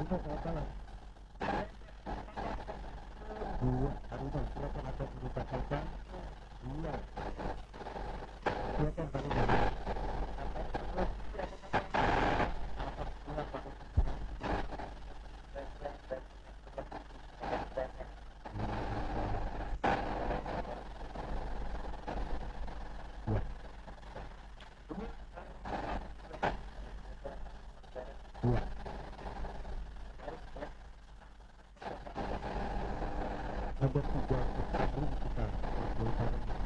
Aruna selamat malam. Dua Aruna silakan akan urutan saja. Dua silakan Pak Aruna. Dua ada tiga pertandingan kita.